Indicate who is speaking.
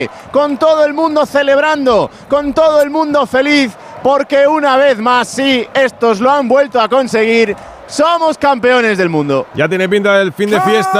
Speaker 1: con todo el mundo celebrando, con todo el mundo feliz, porque una vez más, sí, estos lo han vuelto a conseguir. Somos campeones del mundo.
Speaker 2: Ya tiene pinta del fin de fiesta.